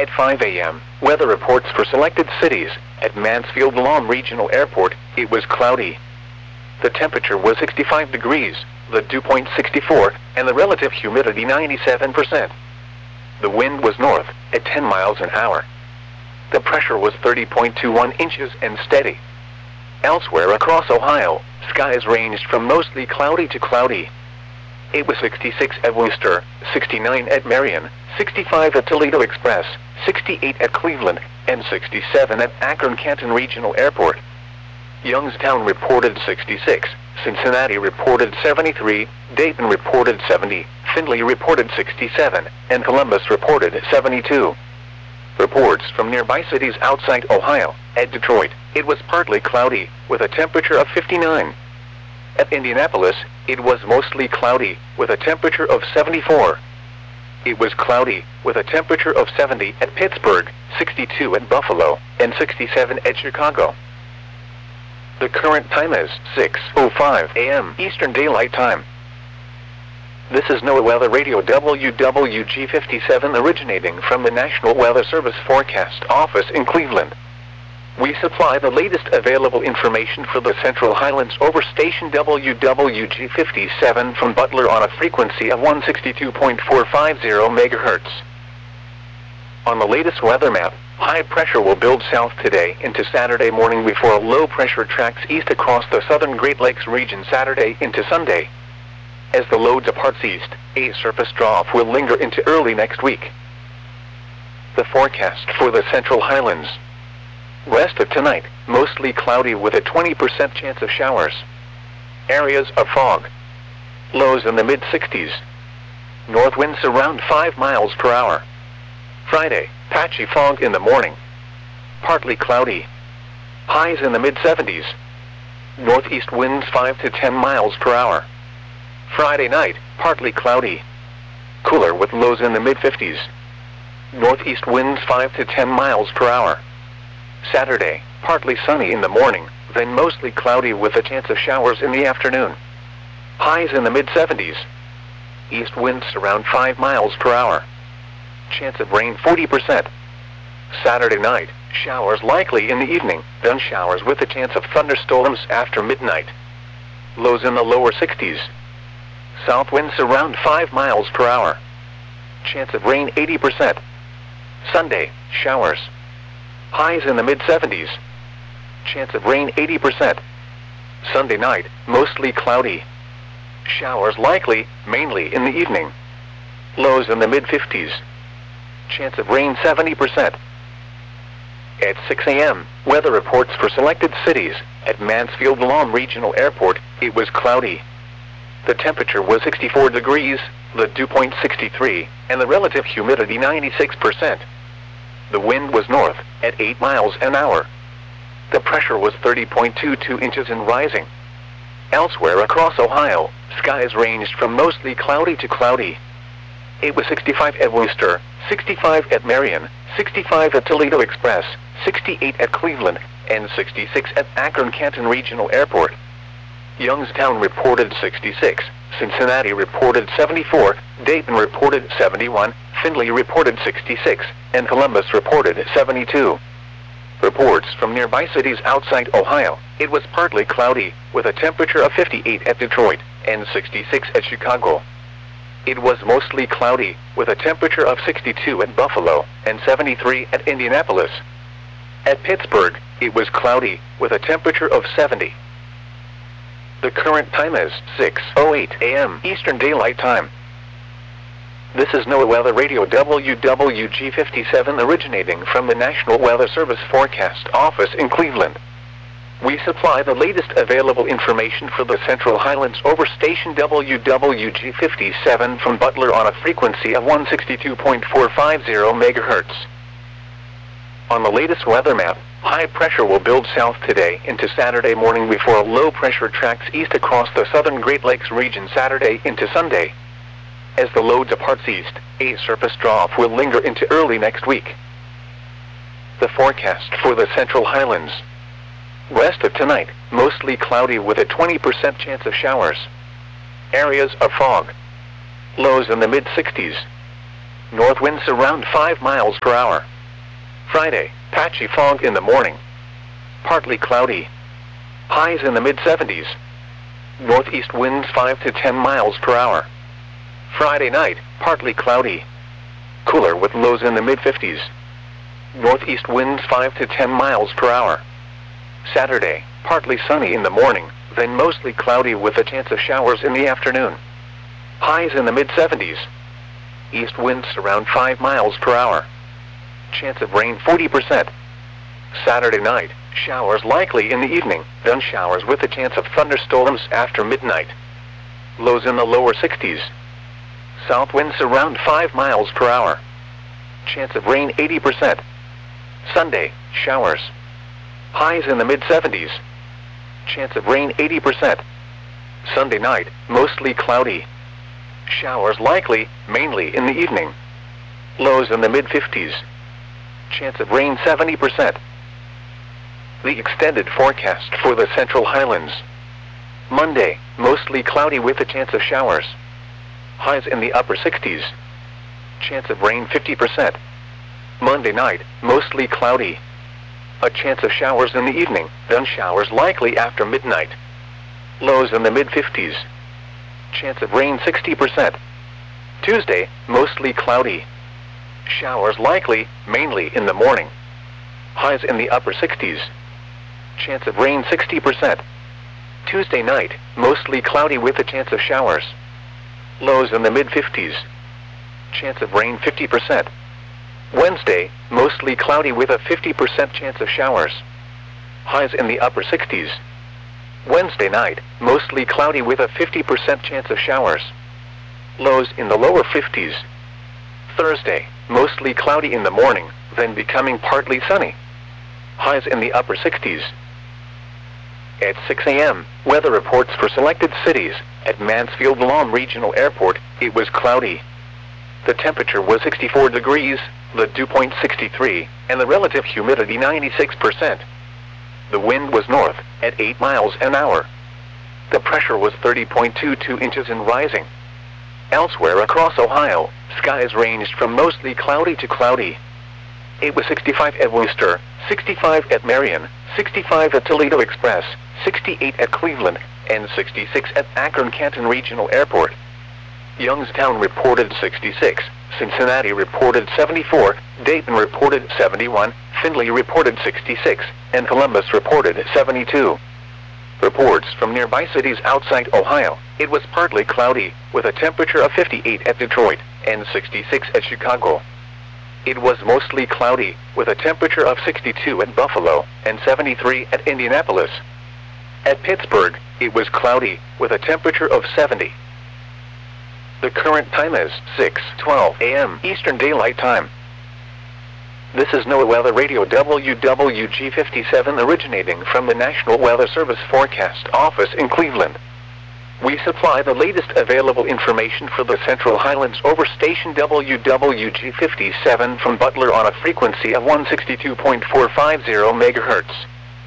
At 5 a.m., weather reports for selected cities. At Mansfield Lawn Regional Airport, it was cloudy. The temperature was 65 degrees, the dew point 64, and the relative humidity 97%. The wind was north, at 10 miles an hour. The pressure was 30.21 inches and steady. Elsewhere across Ohio, skies ranged from mostly cloudy to cloudy. It was 66 at Wooster, 69 at Marion, 65 at Toledo Express, 68 at Cleveland, and 67 at Akron-Canton Regional Airport. Youngstown reported 66, Cincinnati reported 73, Dayton reported 70, Findlay reported 67, and Columbus reported 72. Reports from nearby cities outside Ohio. At Detroit, it was partly cloudy, with a temperature of 59. At Indianapolis, it was mostly cloudy, with a temperature of 74. It was cloudy, with a temperature of 70 at Pittsburgh, 62 at Buffalo, and 67 at Chicago. The current time is 6:05 a.m. Eastern Daylight Time. This is NOAA Weather Radio WWG57 originating from the National Weather Service Forecast Office in Cleveland. We supply the latest available information for the Central Highlands over station WWG57 from Butler on a frequency of 162.450 MHz. On the latest weather map, high pressure will build south today into Saturday morning before low pressure tracks east across the southern Great Lakes region Saturday into Sunday. As the low departs east, a surface trough will linger into early next week. The forecast for the Central Highlands. West of tonight, mostly cloudy with a 20% chance of showers. Areas of fog. Lows in the mid-60s. North winds around 5 miles per hour. Friday, patchy fog in the morning. Partly cloudy. Highs in the mid-70s. Northeast winds 5 to 10 miles per hour. Friday night, partly cloudy. Cooler with lows in the mid-50s. Northeast winds 5 to 10 miles per hour. Saturday, partly sunny in the morning, then mostly cloudy with a chance of showers in the afternoon. Highs in the mid-70s. East winds around 5 miles per hour. Chance of rain 40%. Saturday night, showers likely in the evening, then showers with a chance of thunderstorms after midnight. Lows in the lower 60s. South winds around 5 miles per hour. Chance of rain 80%. Sunday, showers. Highs in the mid-70s. Chance of rain 80%. Sunday night, mostly cloudy. Showers likely, mainly in the evening. Lows in the mid-50s. Chance of rain 70%. At 6 a.m., weather reports for selected cities. At Mansfield Lawn Regional Airport, it was cloudy. The temperature was 64 degrees, the dew point 63, and the relative humidity 96%. The wind was north, at 8 miles an hour. The pressure was 30.22 inches and rising. Elsewhere across Ohio, skies ranged from mostly cloudy to cloudy. It was 65 at Wooster, 65 at Marion, 65 at Toledo Express, 68 at Cleveland, and 66 at Akron-Canton Regional Airport. Youngstown reported 66, Cincinnati reported 74, Dayton reported 71, Findlay reported 66, and Columbus reported 72. Reports from nearby cities outside Ohio. It was partly cloudy, with a temperature of 58 at Detroit, and 66 at Chicago. It was mostly cloudy, with a temperature of 62 at Buffalo, and 73 at Indianapolis. At Pittsburgh, it was cloudy, with a temperature of 70. The current time is 6:08 a.m. Eastern Daylight Time. This is NOAA Weather Radio WWG57 originating from the National Weather Service Forecast Office in Cleveland. We supply the latest available information for the Central Highlands over station WWG57 from Butler on a frequency of 162.450 MHz. On the latest weather map, high pressure will build south today into Saturday morning before low pressure tracks east across the southern Great Lakes region Saturday into Sunday. As the low departs east, a surface trough will linger into early next week. The forecast for the Central Highlands. West of tonight, mostly cloudy with a 20% chance of showers. Areas of fog. Lows in the mid-60s. North winds around 5 miles per hour. Friday, patchy fog in the morning. Partly cloudy. Highs in the mid-70s. Northeast winds 5 to 10 miles per hour. Friday night, partly cloudy. Cooler with lows in the mid-50s. Northeast winds 5 to 10 miles per hour. Saturday, partly sunny in the morning, then mostly cloudy with a chance of showers in the afternoon. Highs in the mid-70s. East winds around 5 miles per hour. Chance of rain 40%. Saturday night, showers likely in the evening, then showers with a chance of thunderstorms after midnight. Lows in the lower 60s. South winds around 5 miles per hour. Chance of rain 80%. Sunday, showers. Highs in the mid-70s. Chance of rain 80%. Sunday night, mostly cloudy. Showers likely, mainly in the evening. Lows in the mid-50s. Chance of rain 70%. The extended forecast for the Central Highlands. Monday, mostly cloudy with a chance of showers. Highs in the upper 60s. Chance of rain 50%. Monday night, mostly cloudy. A chance of showers in the evening, then showers likely after midnight. Lows in the mid-50s. Chance of rain 60%. Tuesday, mostly cloudy. Showers likely, mainly in the morning. Highs in the upper 60s. Chance of rain 60%. Tuesday night, mostly cloudy with a chance of showers. Lows in the mid-50s. Chance of rain 50%. Wednesday, mostly cloudy with a 50% chance of showers. Highs in the upper 60s. Wednesday night, mostly cloudy with a 50% chance of showers. Lows in the lower 50s. Thursday, mostly cloudy in the morning, then becoming partly sunny. Highs in the upper 60s. At 6 a.m., weather reports for selected cities. At Mansfield Lawn Regional Airport, it was cloudy. The temperature was 64 degrees, the dew point 63, and the relative humidity 96%. The wind was north, at 8 miles an hour. The pressure was 30.22 inches and rising. Elsewhere across Ohio, skies ranged from mostly cloudy to cloudy. It was 65 at Worcester, 65 at Marion, 65 at Toledo Express, 68 at Cleveland, and 66 at Akron-Canton Regional Airport. Youngstown reported 66, Cincinnati reported 74, Dayton reported 71, Findlay reported 66, and Columbus reported 72. Reports from nearby cities outside Ohio, it was partly cloudy, with a temperature of 58 at Detroit, and 66 at Chicago. It was mostly cloudy, with a temperature of 62 at Buffalo, and 73 at Indianapolis. At Pittsburgh, it was cloudy, with a temperature of 70. The current time is 6:12 a.m. Eastern Daylight Time. This is NOAA Weather Radio WWG57 originating from the National Weather Service Forecast Office in Cleveland. We supply the latest available information for the Central Highlands over station WWG57 from Butler on a frequency of 162.450 MHz.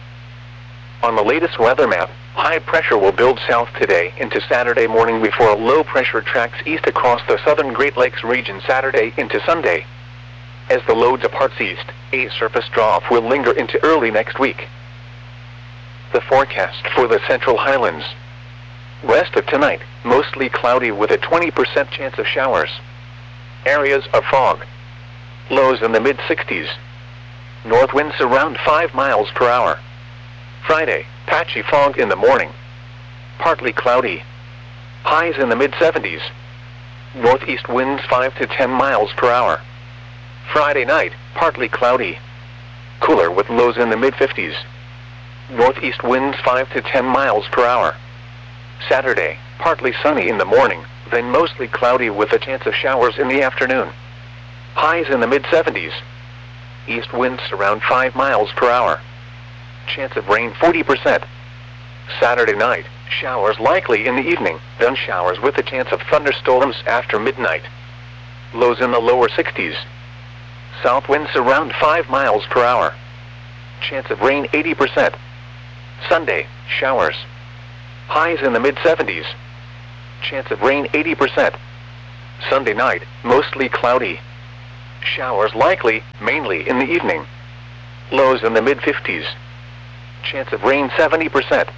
On the latest weather map, high pressure will build south today into Saturday morning before a low pressure tracks east across the southern Great Lakes region Saturday into Sunday. As the low departs east, a surface trough will linger into early next week. The forecast for the Central Highlands. West of tonight, mostly cloudy with a 20% chance of showers. Areas of fog. Lows in the mid-60s. North winds around 5 miles per hour. Friday, patchy fog in the morning. Partly cloudy. Highs in the mid-70s. Northeast winds 5 to 10 miles per hour. Friday night, partly cloudy. Cooler with lows in the mid-50s. Northeast winds 5 to 10 miles per hour. Saturday, partly sunny in the morning, then mostly cloudy with a chance of showers in the afternoon. Highs in the mid-70s. East winds around 5 miles per hour. Chance of rain 40%. Saturday night, showers likely in the evening, then showers with a chance of thunderstorms after midnight. Lows in the lower 60s. South winds around 5 miles per hour. Chance of rain 80%. Sunday, showers. Highs in the mid-70s. Chance of rain 80%. Sunday night, mostly cloudy. Showers likely, mainly in the evening. Lows in the mid-50s. Chance of rain 70%.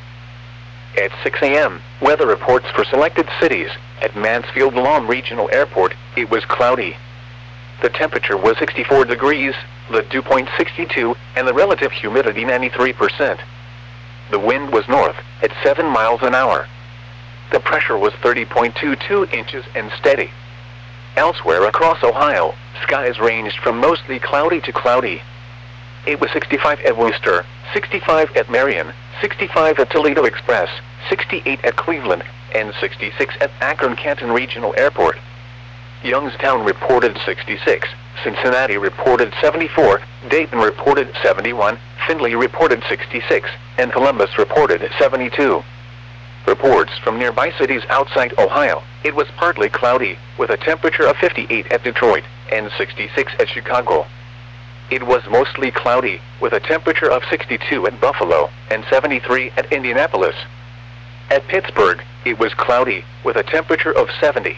At 6 a.m., weather reports for selected cities. At Mansfield Lawn Regional Airport, it was cloudy. The temperature was 64 degrees, the dew point 62, and the relative humidity 93%. The wind was north, at 7 miles an hour. The pressure was 30.22 inches and steady. Elsewhere across Ohio, skies ranged from mostly cloudy to cloudy. It was 65 at Worcester, 65 at Marion, 65 at Toledo Express, 68 at Cleveland, and 66 at Akron-Canton Regional Airport. Youngstown reported 66, Cincinnati reported 74, Dayton reported 71, Findlay reported 66, and Columbus reported 72. Reports from nearby cities outside Ohio, it was partly cloudy, with a temperature of 58 at Detroit, and 66 at Chicago. It was mostly cloudy, with a temperature of 62 at Buffalo, and 73 at Indianapolis. At Pittsburgh, it was cloudy, with a temperature of 70.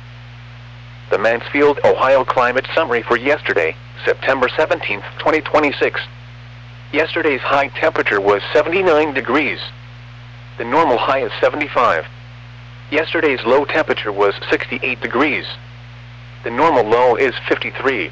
The Mansfield, Ohio climate summary for yesterday, September 17, 2026. Yesterday's high temperature was 79 degrees. The normal high is 75. Yesterday's low temperature was 68 degrees. The normal low is 53.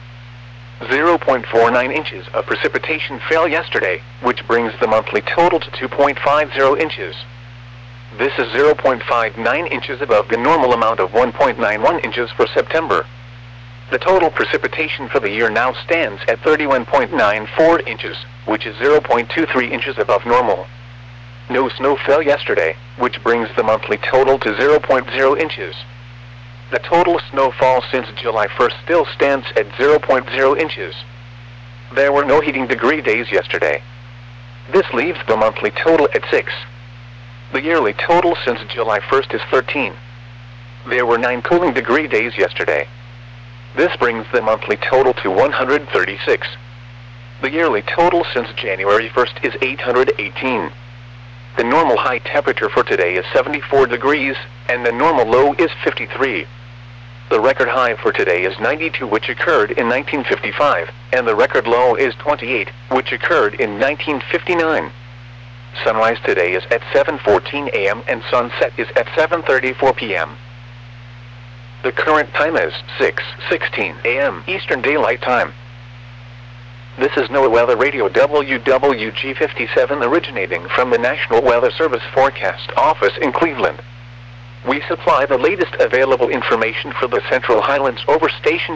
0.49 inches of precipitation fell yesterday, which brings the monthly total to 2.50 inches. This is 0.59 inches above the normal amount of 1.91 inches for September. The total precipitation for the year now stands at 31.94 inches, which is 0.23 inches above normal. No snow fell yesterday, which brings the monthly total to 0.0 inches. The total snowfall since July 1st still stands at 0.0 inches. There were no heating degree days yesterday. This leaves the monthly total at 6. The yearly total since July 1st is 13. There were 9 cooling degree days yesterday. This brings the monthly total to 136. The yearly total since January 1st is 818. The normal high temperature for today is 74 degrees, and the normal low is 53. The record high for today is 92, which occurred in 1955, and the record low is 28, which occurred in 1959. Sunrise today is at 7:14 a.m. and sunset is at 7:34 p.m. The current time is 6:16 a.m. Eastern Daylight Time. This is NOAA Weather Radio WWG57 originating from the National Weather Service Forecast Office in Cleveland. We supply the latest available information for the Central Highlands over station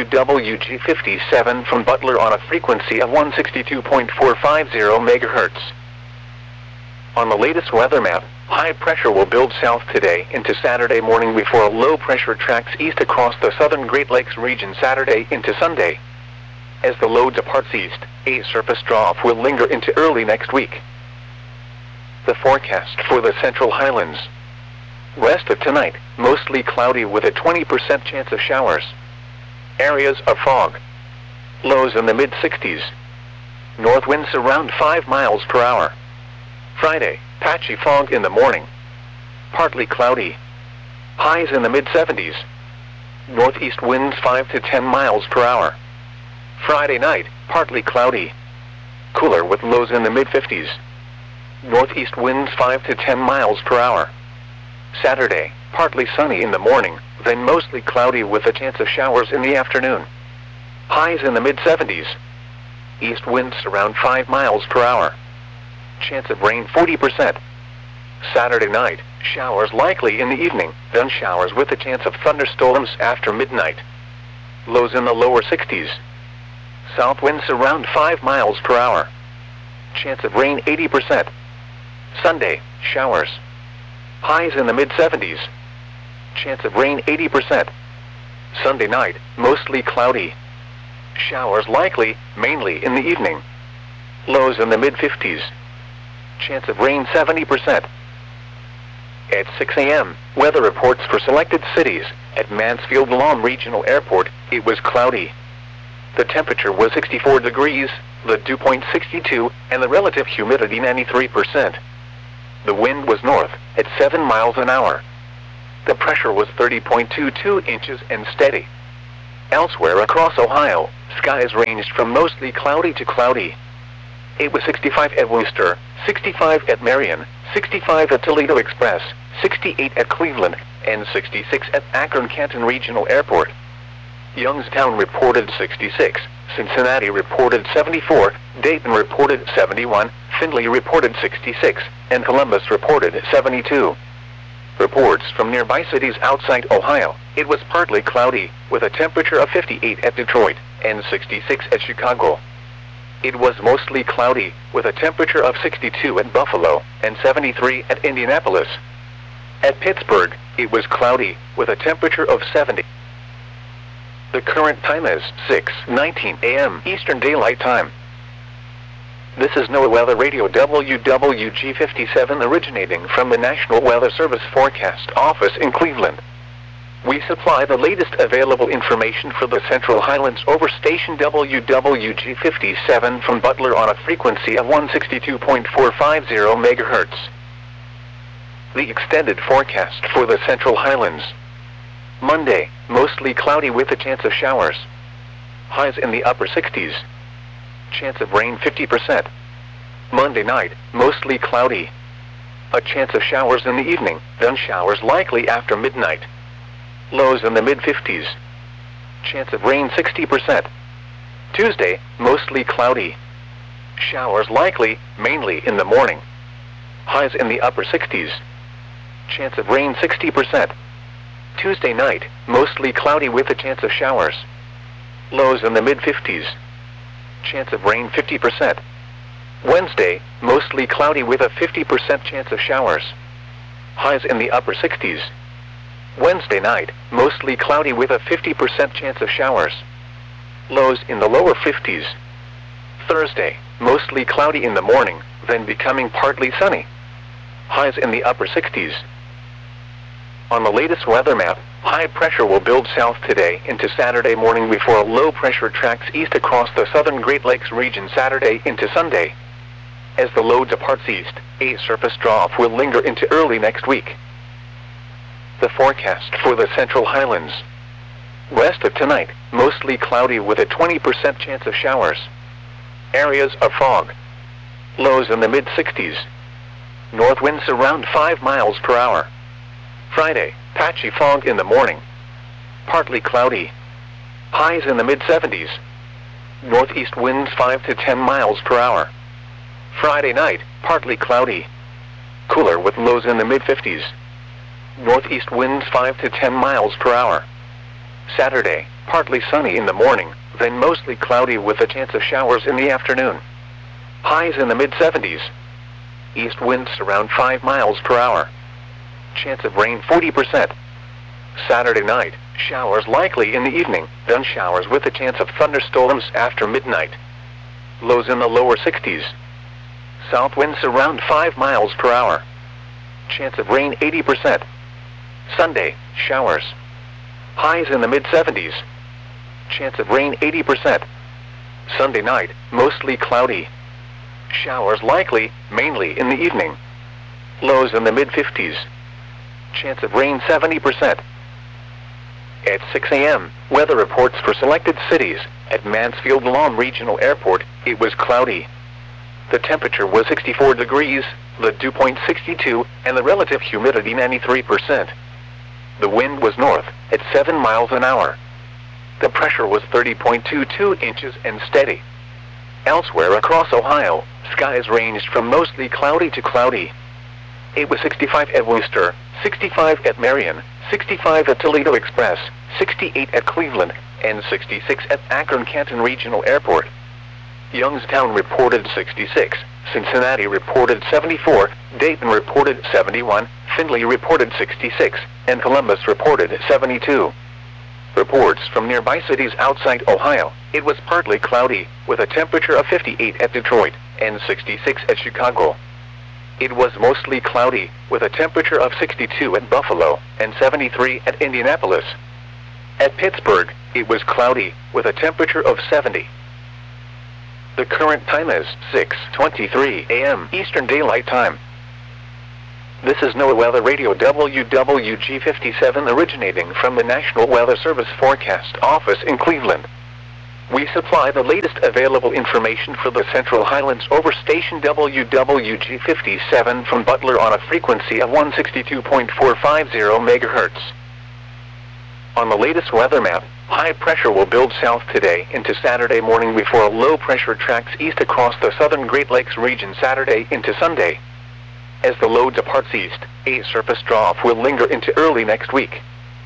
WWG57 from Butler on a frequency of 162.450 MHz. On the latest weather map, high pressure will build south today into Saturday morning before a low pressure tracks east across the southern Great Lakes region Saturday into Sunday. As the low departs east, a surface trough will linger into early next week. The forecast for the Central Highlands. West of tonight, mostly cloudy with a 20% chance of showers. Areas of fog. Lows in the mid-60s. North winds around 5 miles per hour. Friday, patchy fog in the morning. Partly cloudy. Highs in the mid-70s. Northeast winds 5 to 10 miles per hour. Friday night, partly cloudy. Cooler with lows in the mid-50s. Northeast winds 5 to 10 miles per hour. Saturday, partly sunny in the morning, then mostly cloudy with a chance of showers in the afternoon. Highs in the mid-70s. East winds around 5 miles per hour. Chance of rain 40%. Saturday night, showers likely in the evening, then showers with a chance of thunderstorms after midnight. Lows in the lower 60s. South winds around 5 miles per hour. Chance of rain 80%. Sunday, showers. Highs in the mid-70s. Chance of rain 80%. Sunday night, mostly cloudy. Showers likely, mainly in the evening. Lows in the mid-50s. Chance of rain 70%. At 6 a.m., weather reports for selected cities. At Mansfield Lawn Regional Airport, it was cloudy. The temperature was 64 degrees, the dew point 62, and the relative humidity 93%. The wind was north, at 7 miles an hour. The pressure was 30.22 inches and steady. Elsewhere across Ohio, skies ranged from mostly cloudy to cloudy. It was 65 at Wooster, 65 at Marion, 65 at Toledo Express, 68 at Cleveland, and 66 at Akron-Canton Regional Airport. Youngstown reported 66, Cincinnati reported 74, Dayton reported 71, Findlay reported 66, and Columbus reported 72. Reports from nearby cities outside Ohio, it was partly cloudy, with a temperature of 58 at Detroit, and 66 at Chicago. It was mostly cloudy, with a temperature of 62 at Buffalo, and 73 at Indianapolis. At Pittsburgh, it was cloudy, with a temperature of 70. The current time is 6:19 a.m. Eastern Daylight Time. This is NOAA Weather Radio WWG57 originating from the National Weather Service Forecast Office in Cleveland. We supply the latest available information for the Central Highlands over station WWG57 from Butler on a frequency of 162.450 MHz. The extended forecast for the Central Highlands. Monday, mostly cloudy with a chance of showers. Highs in the upper 60s. Chance of rain 50%. Monday night, mostly cloudy. A chance of showers in the evening, then showers likely after midnight. Lows in the mid-50s. Chance of rain 60%. Tuesday, mostly cloudy. Showers likely, mainly in the morning. Highs in the upper 60s. Chance of rain 60%. Tuesday night, mostly cloudy with a chance of showers. Lows in the mid-50s. Chance of rain 50%. Wednesday, mostly cloudy with a 50% chance of showers. Highs in the upper 60s. Wednesday night, mostly cloudy with a 50% chance of showers. Lows in the lower 50s. Thursday, mostly cloudy in the morning, then becoming partly sunny. Highs in the upper 60s. On the latest weather map, high pressure will build south today into Saturday morning before low pressure tracks east across the southern Great Lakes region Saturday into Sunday. As the low departs east, a surface trough will linger into early next week. The forecast for the Central Highlands. West of tonight, mostly cloudy with a 20% chance of showers. Areas of fog. Lows in the mid-60s. North winds around 5 miles per hour. Friday, patchy fog in the morning. Partly cloudy. Highs in the mid-70s. Northeast winds 5 to 10 miles per hour. Friday night, partly cloudy. Cooler with lows in the mid-50s. Northeast winds 5 to 10 miles per hour. Saturday, partly sunny in the morning, then mostly cloudy with a chance of showers in the afternoon. Highs in the mid-70s. East winds around 5 miles per hour. Chance of rain 40%. Saturday night, showers likely in the evening, then showers with a chance of thunderstorms after midnight. Lows in the lower 60s. South winds around 5 miles per hour. Chance of rain 80%. Sunday, showers. Highs in the mid-70s. Chance of rain 80%. Sunday night, mostly cloudy. Showers likely, mainly in the evening. Lows in the mid-50s. Chance of rain 70%. At 6 a.m., weather reports for selected cities. At Mansfield Lawn Regional Airport, it was cloudy. The temperature was 64 degrees, the dew point 62, and the relative humidity 93%. The wind was north, at 7 miles an hour. The pressure was 30.22 inches and steady. Elsewhere across Ohio, skies ranged from mostly cloudy to cloudy. It was 65 at Wooster, 65 at Marion, 65 at Toledo Express, 68 at Cleveland, and 66 at Akron-Canton Regional Airport. Youngstown reported 66, Cincinnati reported 74, Dayton reported 71, Findlay reported 66, and Columbus reported 72. Reports from nearby cities outside Ohio, it was partly cloudy, with a temperature of 58 at Detroit, and 66 at Chicago. It was mostly cloudy, with a temperature of 62 at Buffalo, and 73 at Indianapolis. At Pittsburgh, it was cloudy, with a temperature of 70. The current time is 6:23 a.m. Eastern Daylight Time. This is NOAA Weather Radio WWG57 originating from the National Weather Service Forecast Office in Cleveland. We supply the latest available information for the Central Highlands over station WWG57 from Butler on a frequency of 162.450 MHz. On the latest weather map, high pressure will build south today into Saturday morning before a low pressure tracks east across the southern Great Lakes region Saturday into Sunday. As the low departs east, a surface trough will linger into early next week.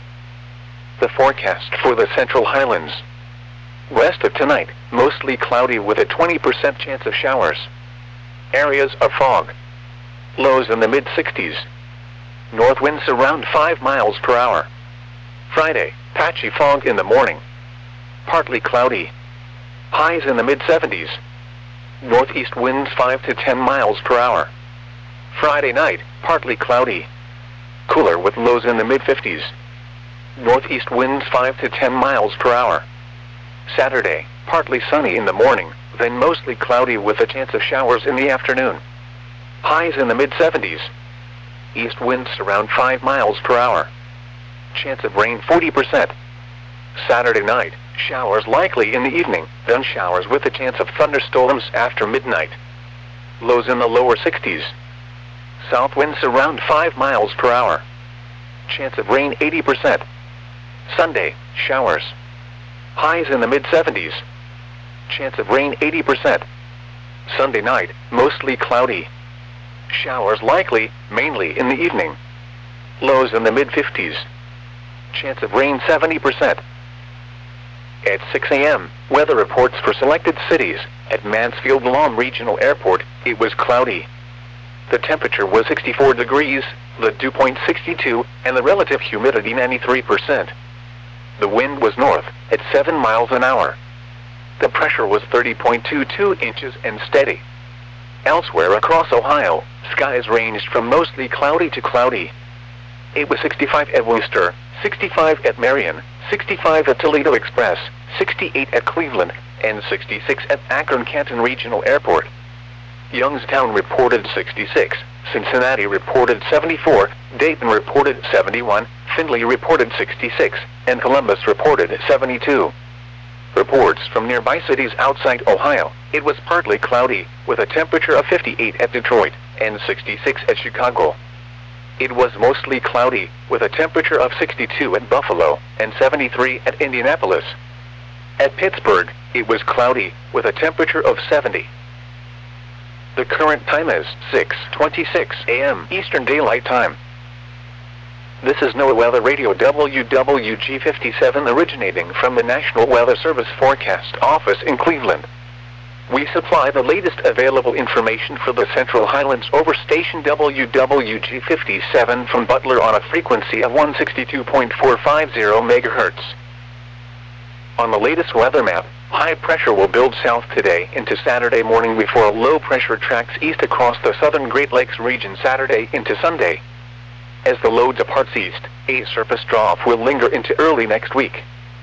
The forecast for the Central Highlands. West of tonight, mostly cloudy with a 20% chance of showers. Areas of fog. Lows in the mid-60s. North winds around 5 miles per hour. Friday, patchy fog in the morning. Partly cloudy. Highs in the mid-70s. Northeast winds 5 to 10 miles per hour. Friday night, partly cloudy. Cooler with lows in the mid-50s. Northeast winds 5 to 10 miles per hour. Saturday, partly sunny in the morning, then mostly cloudy with a chance of showers in the afternoon. Highs in the mid-70s. East winds around 5 miles per hour. Chance of rain 40%. Saturday night, showers likely in the evening, then showers with a chance of thunderstorms after midnight. Lows in the lower 60s. South winds around 5 miles per hour. Chance of rain 80%. Sunday, showers. Highs in the mid-70s. Chance of rain 80%. Sunday night, mostly cloudy. Showers likely, mainly in the evening. Lows in the mid-50s. Chance of rain 70%. At 6 a.m., weather reports for selected cities. At Mansfield-Lom Regional Airport, it was cloudy. The temperature was 64 degrees, the dew point 62, and the relative humidity 93%. The wind was north, at 7 miles an hour. The pressure was 30.22 inches and steady. Elsewhere across Ohio, skies ranged from mostly cloudy to cloudy. It was 65 at Worcester, 65 at Marion, 65 at Toledo Express, 68 at Cleveland, and 66 at Akron-Canton Regional Airport. Youngstown reported 66, Cincinnati reported 74, Dayton reported 71, Findlay reported 66, and Columbus reported 72. Reports from nearby cities outside Ohio, it was partly cloudy, with a temperature of 58 at Detroit, and 66 at Chicago. It was mostly cloudy, with a temperature of 62 at Buffalo, and 73 at Indianapolis. At Pittsburgh, it was cloudy, with a temperature of 70. The current time is 6:26 a.m. Eastern Daylight Time. This is NOAA Weather Radio WWG57 originating from the National Weather Service Forecast Office in Cleveland. We supply the latest available information for the Central Highlands over station WWG57 from Butler on a frequency of 162.450 MHz. On the latest weather map, high pressure will build south today into Saturday morning before a low pressure tracks east across the southern Great Lakes region Saturday into Sunday. As the low departs east, a surface trough will linger into early next week.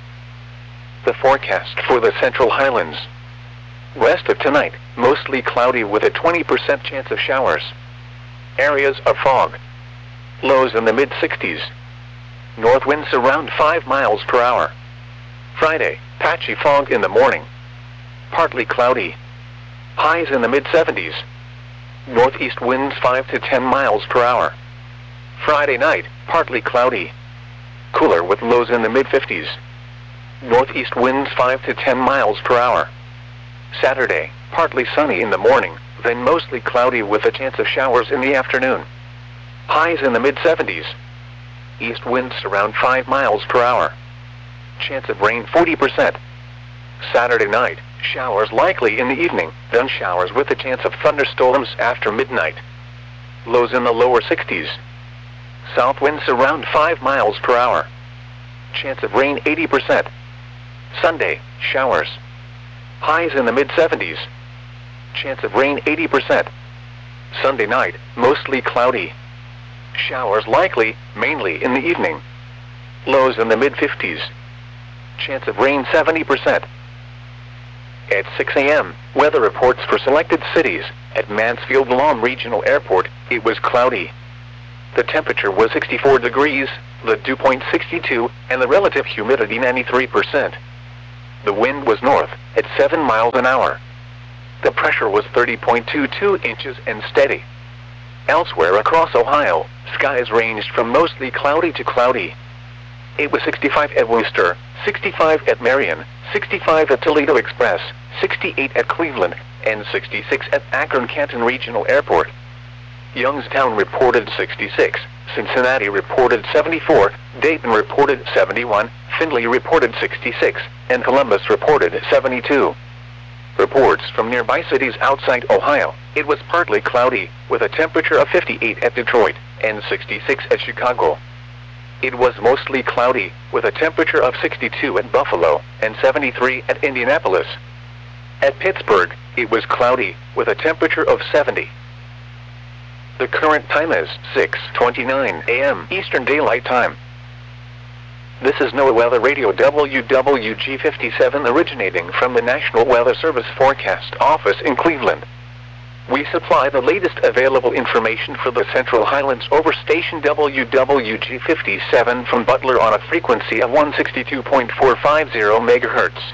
The forecast for the Central Highlands. West of tonight, mostly cloudy with a 20% chance of showers. Areas of fog. Lows in the mid-60s. North winds around 5 miles per hour. Friday, patchy fog in the morning. Partly cloudy. Highs in the mid-70s. Northeast winds 5 to 10 miles per hour. Friday night, partly cloudy. Cooler with lows in the mid-50s. Northeast winds 5 to 10 miles per hour. Saturday, partly sunny in the morning, then mostly cloudy with a chance of showers in the afternoon. Highs in the mid-70s. East winds around 5 miles per hour. Chance of rain 40%. Saturday night, showers likely in the evening, then showers with a chance of thunderstorms after midnight. Lows in the lower 60s. South winds around 5 miles per hour. Chance of rain 80%. Sunday, showers. Highs in the mid-70s. Chance of rain 80%. Sunday night, mostly cloudy. Showers likely, mainly in the evening. Lows in the mid-50s. Chance of rain 70%. At 6 a.m., weather reports for selected cities. At Mansfield-Lom Regional Airport, it was cloudy. The temperature was 64 degrees, the dew point 62, and the relative humidity 93%. The wind was north, at 7 miles an hour. The pressure was 30.22 inches and steady. Elsewhere across Ohio, skies ranged from mostly cloudy to cloudy. It was 65 at Worcester, 65 at Marion, 65 at Toledo Express, 68 at Cleveland, and 66 at Akron-Canton Regional Airport. Youngstown reported 66, Cincinnati reported 74, Dayton reported 71, Findlay reported 66, and Columbus reported 72. Reports from nearby cities outside Ohio, it was partly cloudy, with a temperature of 58 at Detroit, and 66 at Chicago. It was mostly cloudy, with a temperature of 62 at Buffalo, and 73 at Indianapolis. At Pittsburgh, it was cloudy, with a temperature of 70. The current time is 6:29 a.m. Eastern Daylight Time. This is NOAA Weather Radio WWG57 originating from the National Weather Service Forecast Office in Cleveland. We supply the latest available information for the Central Highlands over station WWG57 from Butler on a frequency of 162.450 MHz.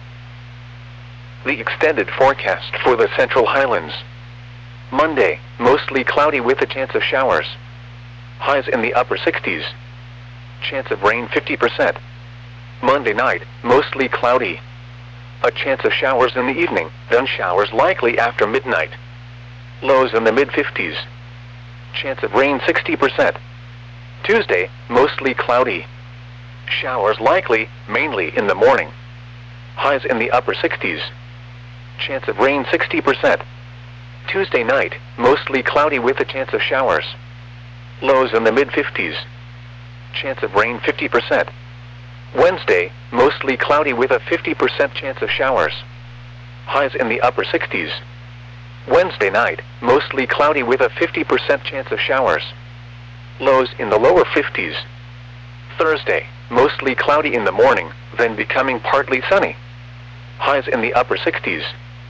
The extended forecast for the Central Highlands. Monday, mostly cloudy with a chance of showers. Highs in the upper 60s. Chance of rain 50%. Monday night, mostly cloudy. A chance of showers in the evening, then showers likely after midnight. Lows in the mid-50s. Chance of rain 60%. Tuesday, mostly cloudy. Showers likely, mainly in the morning. Highs in the upper 60s. Chance of rain 60%. Tuesday night, mostly cloudy with a chance of showers. Lows in the mid-50s. Chance of rain 50%. Wednesday, mostly cloudy with a 50% chance of showers. Highs in the upper 60s. Wednesday night, mostly cloudy with a 50% chance of showers. Lows in the lower 50s. Thursday, mostly cloudy in the morning, then becoming partly sunny. Highs in the upper 60s.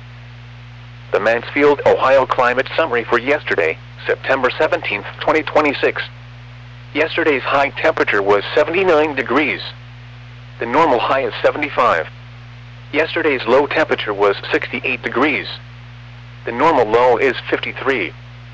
The Mansfield, Ohio climate summary for yesterday, September 17, 2026. Yesterday's high temperature was 79 degrees. The normal high is 75. Yesterday's low temperature was 68 degrees. The normal low is 53.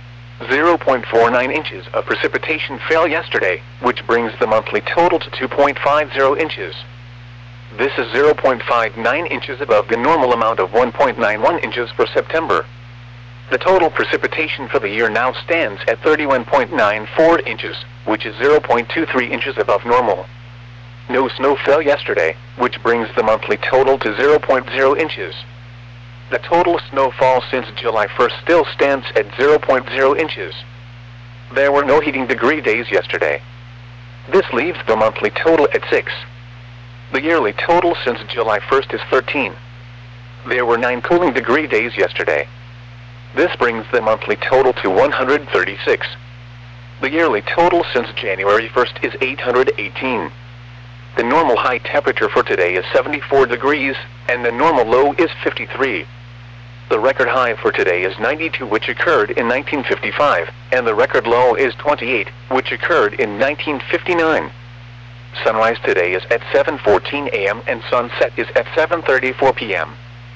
0.49 inches of precipitation fell yesterday, which brings the monthly total to 2.50 inches. This is 0.59 inches above the normal amount of 1.91 inches for September. The total precipitation for the year now stands at 31.94 inches, which is 0.23 inches above normal. No snow fell yesterday, which brings the monthly total to 0.0 inches. The total snowfall since July 1st still stands at 0.0 inches. There were no heating degree days yesterday. This leaves the monthly total at 6. The yearly total since July 1st is 13. There were 9 cooling degree days yesterday. This brings the monthly total to 136. The yearly total since January 1st is 818. The normal high temperature for today is 74 degrees, and the normal low is 53. The record high for today is 92, which occurred in 1955, and the record low is 28, which occurred in 1959. Sunrise today is at 7:14 a.m. and sunset is at 7:34 p.m.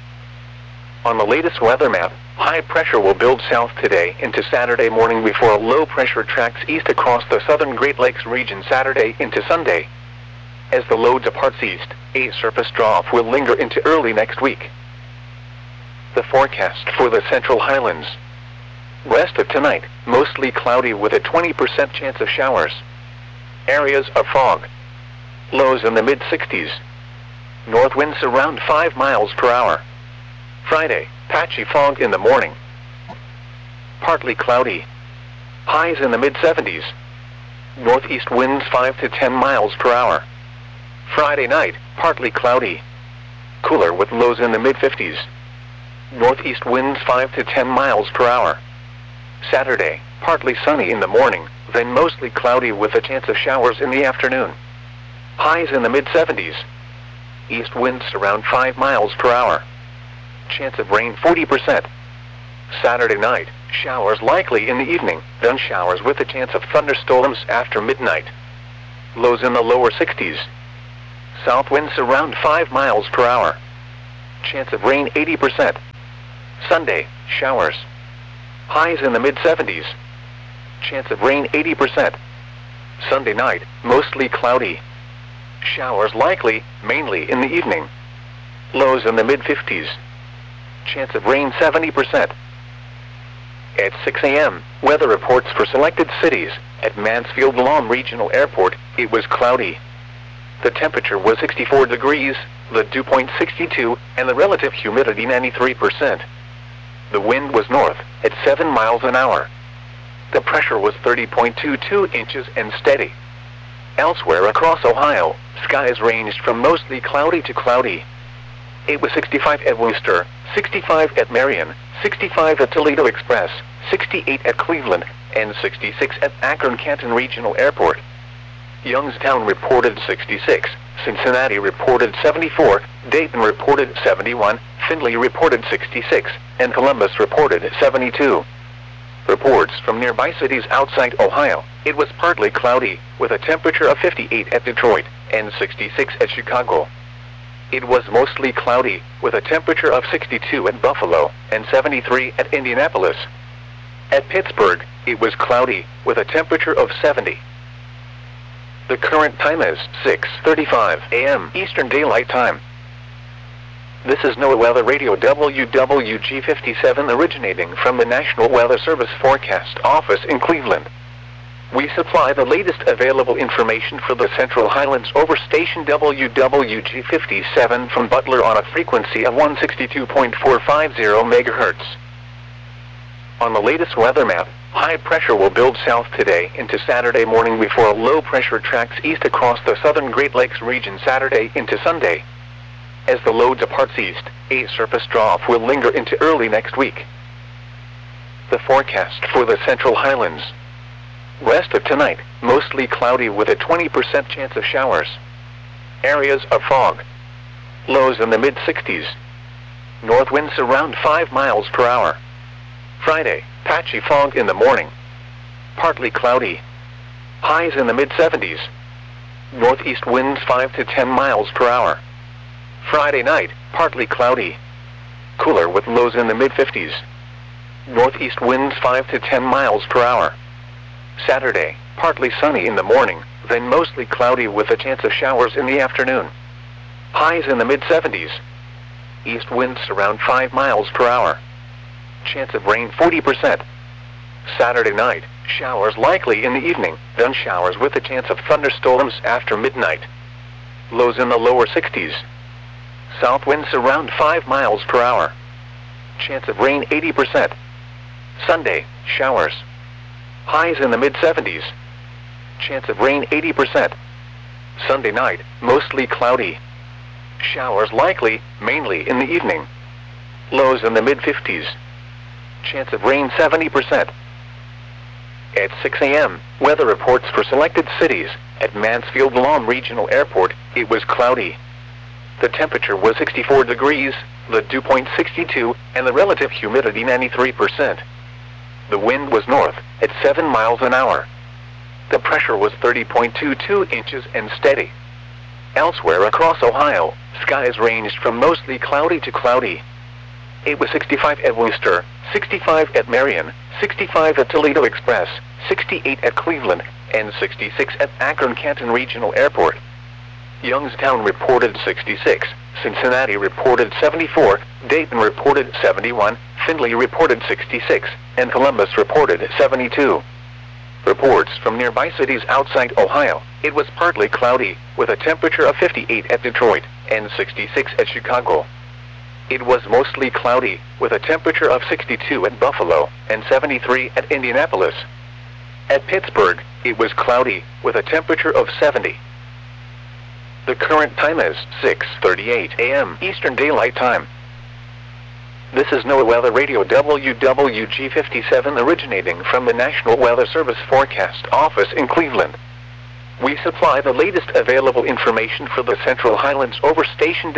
On the latest weather map, high pressure will build south today into Saturday morning before a low pressure tracks east across the southern Great Lakes region Saturday into Sunday. As the low departs east, a surface trough will linger into early next week. The forecast for the Central Highlands. Rest of tonight, mostly cloudy with a 20% chance of showers. Areas of fog. Lows in the mid-60s. North winds around 5 miles per hour. Friday, patchy fog in the morning. Partly cloudy. Highs in the mid-70s. Northeast winds 5 to 10 miles per hour. Friday night, partly cloudy. Cooler with lows in the mid-50s. Northeast winds 5 to 10 miles per hour. Saturday, partly sunny in the morning, then mostly cloudy with a chance of showers in the afternoon. Highs in the mid-70s. East winds around 5 miles per hour. Chance of rain 40%. Saturday night, Showers likely in the evening, then showers with a chance of thunderstorms after midnight. Lows in the lower 60s. South winds around 5 miles per hour. Chance of rain 80%. Sunday, showers. Highs in the mid-70s. Chance of rain 80%. Sunday night, mostly cloudy. Showers likely, mainly in the evening. Lows in the mid-50s. Chance of rain 70%. At 6 a.m., weather reports for selected cities. At Mansfield Lahm Regional Airport, it was cloudy. The temperature was 64 degrees, the dew point 62, and the relative humidity 93%. The wind was north, at 7 miles an hour. The pressure was 30.22 inches and steady. Elsewhere across Ohio, skies ranged from mostly cloudy to cloudy. It was 65 at Wooster, 65 at Marion, 65 at Toledo Express, 68 at Cleveland, and 66 at Akron-Canton Regional Airport. Youngstown reported 66, Cincinnati reported 74, Dayton reported 71, Findlay reported 66, and Columbus reported 72. Reports from nearby cities outside Ohio, it was partly cloudy, with a temperature of 58 at Detroit, and 66 at Chicago. It was mostly cloudy, with a temperature of 62 at Buffalo, and 73 at Indianapolis. At Pittsburgh, it was cloudy, with a temperature of 70. The current time is 6:35 a.m. Eastern Daylight Time. This is NOAA Weather Radio WWG57 originating from the National Weather Service Forecast Office in Cleveland. We supply the latest available information for the Central Highlands over station WWG57 from Butler on a frequency of 162.450 MHz. On the latest weather map, high pressure will build south today into Saturday morning before low pressure tracks east across the southern Great Lakes region Saturday into Sunday. As the low departs east, a surface trough will linger into early next week. The forecast for the Central Highlands. West of tonight, mostly cloudy with a 20% chance of showers. Areas of fog. Lows in the mid-60s. North winds around 5 miles per hour. Friday, patchy fog in the morning. Partly cloudy. Highs in the mid-70s. Northeast winds 5 to 10 miles per hour. Friday night, partly cloudy. Cooler with lows in the mid-50s. Northeast winds 5 to 10 miles per hour. Saturday, partly sunny in the morning, then mostly cloudy with a chance of showers in the afternoon. Highs in the mid-70s. East winds around 5 miles per hour. Chance of rain 40%. Saturday night, showers likely in the evening, then showers with a chance of thunderstorms after midnight. Lows in the lower 60s. South winds around 5 miles per hour. Chance of rain 80%. Sunday, showers. Highs in the mid-70s. Chance of rain 80%. Sunday night, mostly cloudy. Showers likely, mainly in the evening. Lows in the mid-50s. Chance of rain 70%. At 6 a.m., weather reports for selected cities. At Mansfield Lahm Regional Airport, it was cloudy. The temperature was 64 degrees, the dew point 62, and the relative humidity 93%. The wind was north, at 7 miles an hour. The pressure was 30.22 inches and steady. Elsewhere across Ohio, skies ranged from mostly cloudy to cloudy. It was 65 at Wooster, 65 at Marion, 65 at Toledo Express, 68 at Cleveland, and 66 at Akron-Canton Regional Airport. Youngstown reported 66, Cincinnati reported 74, Dayton reported 71, Findlay reported 66, and Columbus reported 72. Reports from nearby cities outside Ohio, it was partly cloudy, with a temperature of 58 at Detroit, and 66 at Chicago. It was mostly cloudy, with a temperature of 62 at Buffalo, and 73 at Indianapolis. At Pittsburgh, it was cloudy, with a temperature of 70. The current time is 6:38 a.m. Eastern Daylight Time. This is NOAA Weather Radio WWG57 originating from the National Weather Service Forecast Office in Cleveland. We supply the latest available information for the Central Highlands over station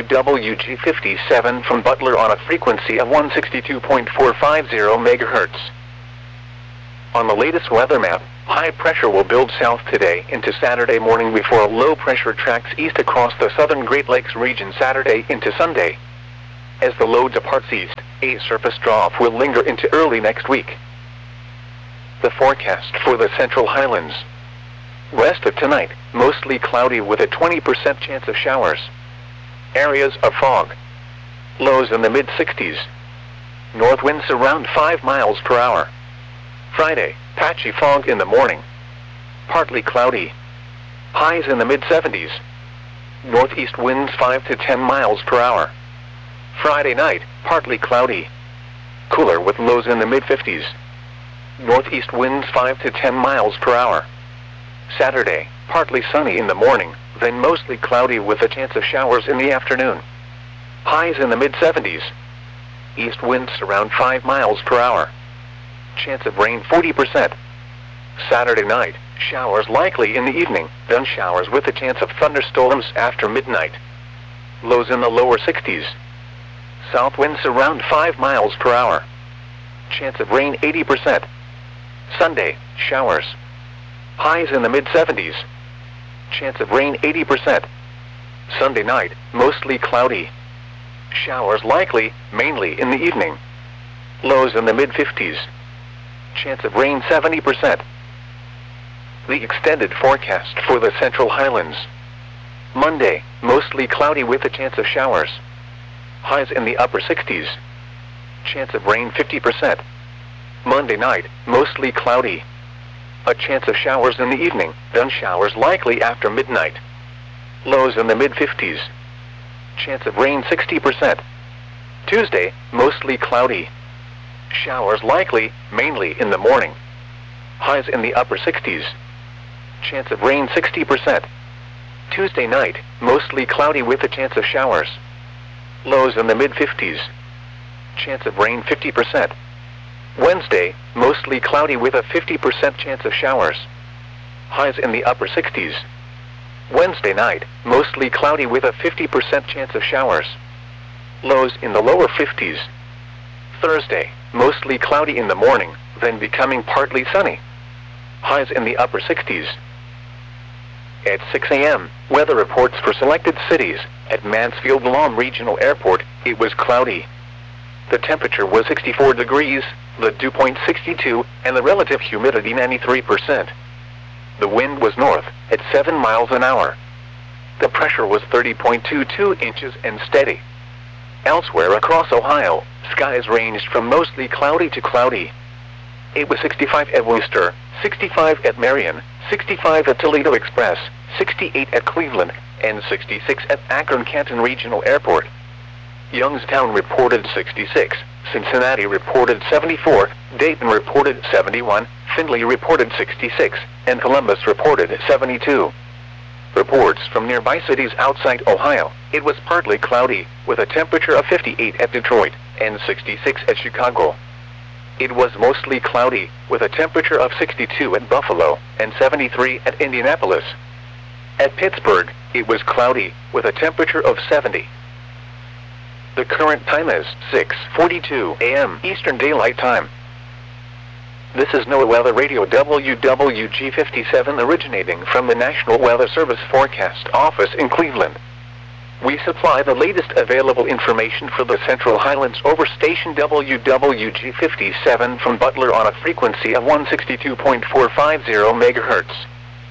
WWG57 from Butler on a frequency of 162.450 MHz. On the latest weather map, high pressure will build south today into Saturday morning before low pressure tracks east across the southern Great Lakes region Saturday into Sunday. As the low departs east, a surface trough will linger into early next week. The forecast for the Central Highlands. West of tonight, mostly cloudy with a 20% chance of showers. Areas of fog. Lows in the mid-60s. North winds around 5 miles per hour. Friday, patchy fog in the morning. Partly cloudy. Highs in the mid-70s. Northeast winds 5 to 10 miles per hour. Friday night, partly cloudy. Cooler with lows in the mid-50s. Northeast winds 5 to 10 miles per hour. Saturday, partly sunny in the morning, then mostly cloudy with a chance of showers in the afternoon. Highs in the mid-70s. East winds around 5 miles per hour. Chance of rain 40%. Saturday night, showers likely in the evening, then showers with a chance of thunderstorms after midnight. Lows in the lower 60s. South winds around 5 miles per hour. Chance of rain 80%. Sunday, showers. Highs in the mid-70s. Chance of rain 80%. Sunday night, mostly cloudy. Showers likely, mainly in the evening. Lows in the mid-50s. Chance of rain 70%. The extended forecast for the Central Highlands. Monday, mostly cloudy with a chance of showers. Highs in the upper 60s. Chance of rain 50%. Monday night, mostly cloudy. A chance of showers in the evening, then showers likely after midnight. Lows in the mid-50s. Chance of rain 60%. Tuesday, mostly cloudy. Showers likely, mainly in the morning. Highs in the upper 60s. Chance of rain 60%. Tuesday night, mostly cloudy with a chance of showers. Lows in the mid-50s. Chance of rain 50%. Wednesday, mostly cloudy with a 50% chance of showers. Highs in the upper 60s. Wednesday night, mostly cloudy with a 50% chance of showers. Lows in the lower 50s. Thursday, mostly cloudy in the morning, then becoming partly sunny. Highs in the upper 60s. At 6 a.m., weather reports for selected cities. At Mansfield-Lom Regional Airport, it was cloudy. The temperature was 64 degrees, the dew point 62, and the relative humidity 93%. The wind was north, at 7 miles an hour. The pressure was 30.22 inches and steady. Elsewhere across Ohio, skies ranged from mostly cloudy to cloudy. It was 65 at Worcester, 65 at Marion, 65 at Toledo Express, 68 at Cleveland, and 66 at Akron-Canton Regional Airport. Youngstown reported 66, Cincinnati reported 74, Dayton reported 71, Findlay reported 66, and Columbus reported 72. Reports from nearby cities outside Ohio, it was partly cloudy, with a temperature of 58 at Detroit, and 66 at Chicago. It was mostly cloudy, with a temperature of 62 at Buffalo, and 73 at Indianapolis. At Pittsburgh, it was cloudy, with a temperature of 70. The current time is 6:42 a.m. Eastern Daylight Time. This is NOAA Weather Radio WWG57 originating from the National Weather Service Forecast Office in Cleveland. We supply the latest available information for the Central Highlands over station WWG57 from Butler on a frequency of 162.450 MHz.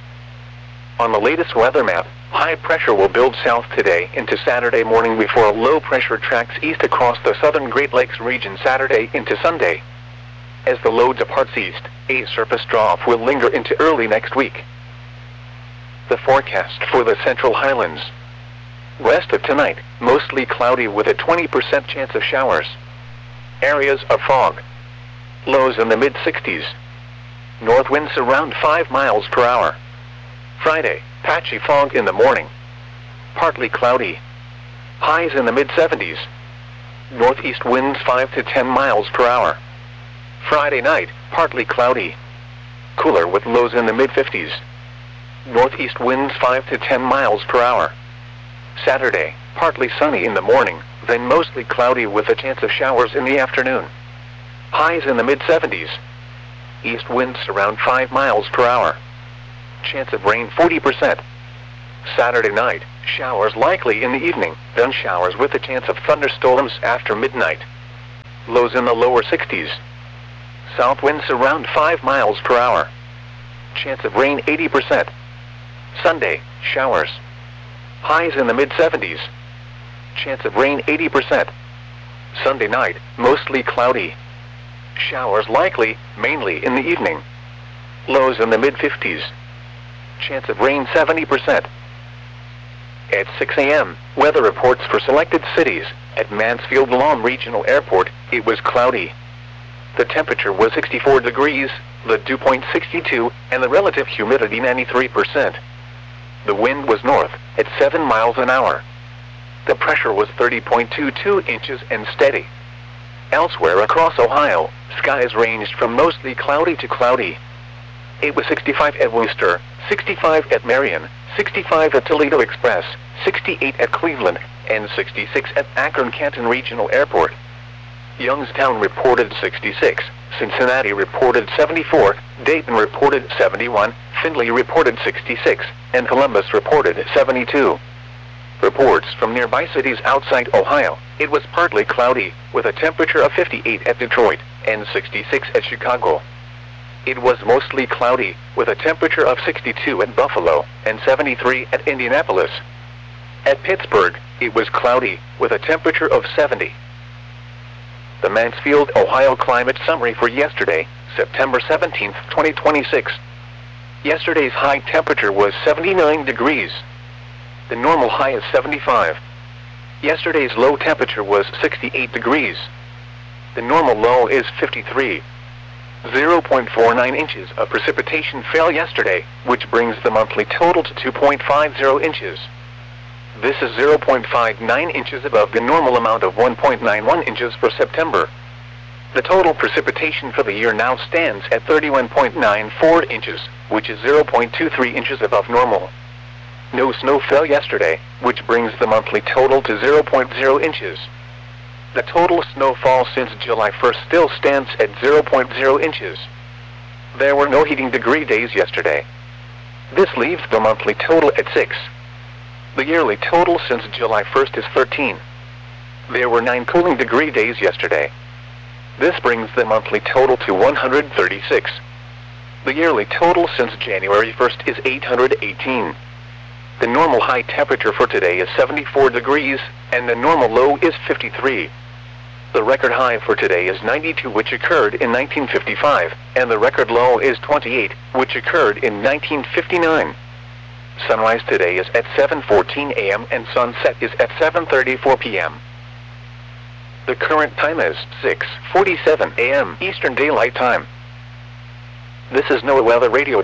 On the latest weather map, high pressure will build south today into Saturday morning before low pressure tracks east across the southern Great Lakes region Saturday into Sunday. As the low departs east, a surface trough will linger into early next week. The forecast for the Central Highlands. West of tonight, mostly cloudy with a 20% chance of showers. Areas of fog. Lows in the mid-60s. North winds around 5 miles per hour. Friday, patchy fog in the morning. Partly cloudy. Highs in the mid-70s. Northeast winds 5 to 10 miles per hour. Friday night, partly cloudy. Cooler with lows in the mid-50s. Northeast winds 5 to 10 miles per hour. Saturday, partly sunny in the morning, then mostly cloudy with a chance of showers in the afternoon. Highs in the mid-70s. East winds around 5 miles per hour. Chance of rain 40%. Saturday night, showers likely in the evening, then showers with a chance of thunderstorms after midnight. Lows in the lower 60s. South winds around 5 miles per hour. Chance of rain 80%. Sunday, showers. Highs in the mid-70s. Chance of rain 80%. Sunday night, mostly cloudy. Showers likely, mainly in the evening. Lows in the mid-50s. Chance of rain 70%. At 6 a.m., weather reports for selected cities. At Mansfield Lawn Regional Airport, it was cloudy. The temperature was 64 degrees, the dew point 62, and the relative humidity 93%. The wind was north, at 7 miles an hour. The pressure was 30.22 inches and steady. Elsewhere across Ohio, skies ranged from mostly cloudy to cloudy. It was 65 at Worcester, 65 at Marion, 65 at Toledo Express, 68 at Cleveland, and 66 at Akron-Canton Regional Airport. Youngstown reported 66, Cincinnati reported 74, Dayton reported 71, Findlay reported 66, and Columbus reported 72. Reports from nearby cities outside Ohio, it was partly cloudy, with a temperature of 58 at Detroit, and 66 at Chicago. It was mostly cloudy, with a temperature of 62 at Buffalo, and 73 at Indianapolis. At Pittsburgh, it was cloudy, with a temperature of 70. The Mansfield, Ohio climate summary for yesterday, September 17, 2026. Yesterday's high temperature was 79 degrees. The normal high is 75. Yesterday's low temperature was 68 degrees. The normal low is 53. 0.49 inches of precipitation fell yesterday, which brings the monthly total to 2.50 inches. This is 0.59 inches above the normal amount of 1.91 inches for September. The total precipitation for the year now stands at 31.94 inches, which is 0.23 inches above normal. No snow fell yesterday, which brings the monthly total to 0.0 inches. The total snowfall since July 1st still stands at 0.0 inches. There were no heating degree days yesterday. This leaves the monthly total at 6. The yearly total since July 1st is 13. There were 9 cooling degree days yesterday. This brings the monthly total to 136. The yearly total since January 1st is 818. The normal high temperature for today is 74 degrees, and the normal low is 53. The record high for today is 92, which occurred in 1955, and the record low is 28, which occurred in 1959. Sunrise today is at 7:14 a.m. and sunset is at 7:34 p.m. The current time is 6:47 a.m. Eastern Daylight Time. This is NOAA Weather Radio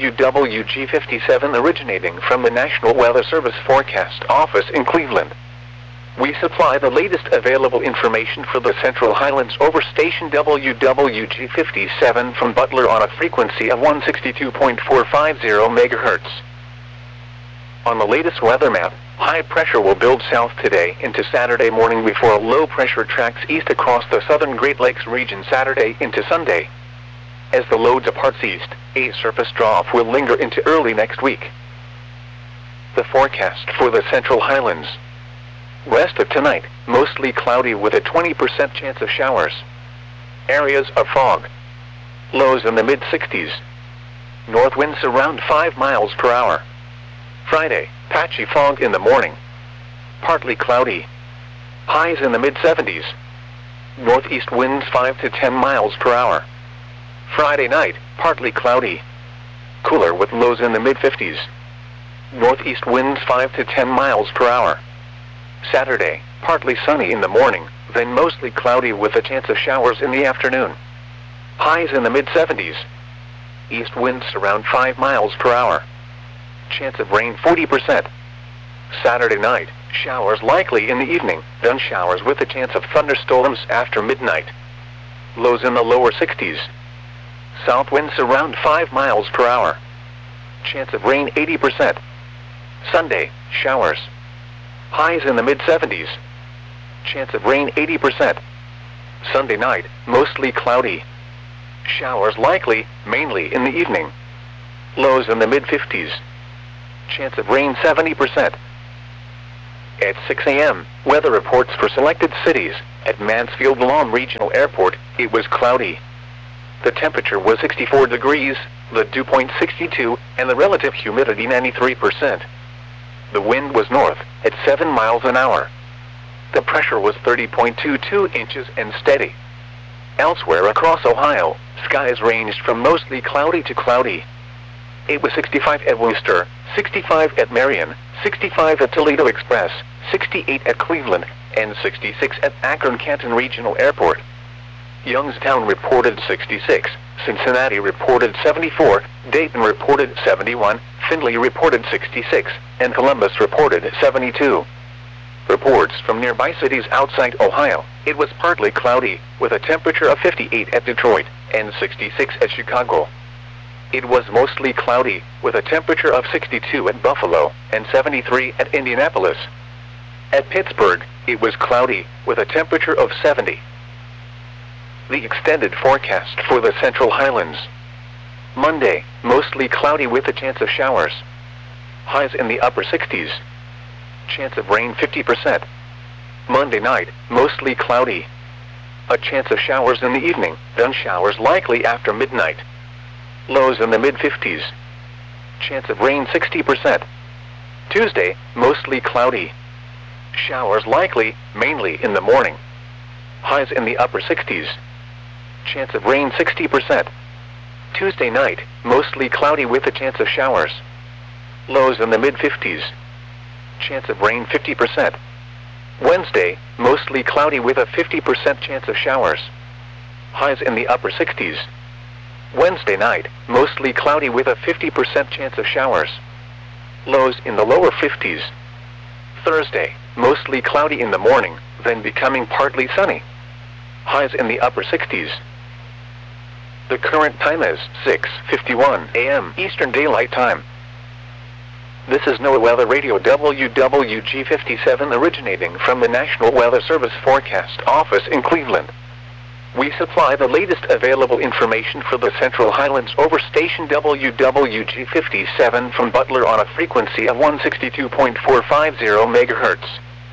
WWG57 originating from the National Weather Service Forecast Office in Cleveland. We supply the latest available information for the Central Highlands over station WWG57 from Butler on a frequency of 162.450 MHz. On the latest weather map, high pressure will build south today into Saturday morning before a low pressure tracks east across the southern Great Lakes region Saturday into Sunday. As the low departs east, a surface trough will linger into early next week. The forecast for the Central Highlands. West of tonight, mostly cloudy with a 20% chance of showers. Areas of fog. Lows in the mid-60s. North winds around 5 miles per hour. Friday, patchy fog in the morning. Partly cloudy. Highs in the mid-70s. Northeast winds 5 to 10 miles per hour. Friday night, partly cloudy. Cooler with lows in the mid-50s. Northeast winds 5 to 10 miles per hour. Saturday, partly sunny in the morning, then mostly cloudy with a chance of showers in the afternoon. Highs in the mid-70s. East winds around 5 miles per hour. Chance of rain 40%. Saturday night, showers likely in the evening, then showers with a chance of thunderstorms after midnight. Lows in the lower 60s. South winds around 5 miles per hour. Chance of rain 80%. Sunday, showers. Highs in the mid-70s. Chance of rain 80%. Sunday night, mostly cloudy. Showers likely, mainly in the evening. Lows in the mid-50s. Chance of rain 70%. At 6 a.m., weather reports for selected cities. At Mansfield Lawn Regional Airport, it was cloudy. The temperature was 64 degrees, the dew point 62, and the relative humidity 93%. The wind was north, at 7 miles an hour. The pressure was 30.22 inches and steady. Elsewhere across Ohio, skies ranged from mostly cloudy to cloudy. It was 65 at Wooster, 65 at Marion, 65 at Toledo Express, 68 at Cleveland, and 66 at Akron-Canton Regional Airport. Youngstown reported 66, Cincinnati reported 74, Dayton reported 71, Findlay reported 66, and Columbus reported 72. Reports from nearby cities outside Ohio, it was partly cloudy, with a temperature of 58 at Detroit, and 66 at Chicago. It was mostly cloudy, with a temperature of 62 at Buffalo, and 73 at Indianapolis. At Pittsburgh, it was cloudy, with a temperature of 70. The extended forecast for the Central Highlands. Monday, mostly cloudy with a chance of showers. Highs in the upper 60s. Chance of rain 50%. Monday night, mostly cloudy. A chance of showers in the evening, then showers likely after midnight. Lows in the mid-50s. Chance of rain 60%. Tuesday, mostly cloudy. Showers likely, mainly in the morning. Highs in the upper 60s. Chance of rain 60%. Tuesday night, mostly cloudy with a chance of showers. Lows in the mid-50s. Chance of rain 50%. Wednesday, mostly cloudy with a 50% chance of showers. Highs in the upper 60s. Wednesday night, mostly cloudy with a 50% chance of showers. Lows in the lower 50s. Thursday, mostly cloudy in the morning, then becoming partly sunny. Highs in the upper 60s. The current time is 6:51 a.m. Eastern Daylight Time. This is NOAA Weather Radio WWG57 originating from the National Weather Service Forecast Office in Cleveland. We supply the latest available information for the Central Highlands over station WWG57 from Butler on a frequency of 162.450 MHz.